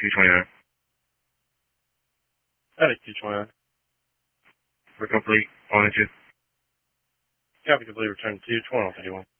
229. Static 229. For complete on engine. Copy complete, return to 2151.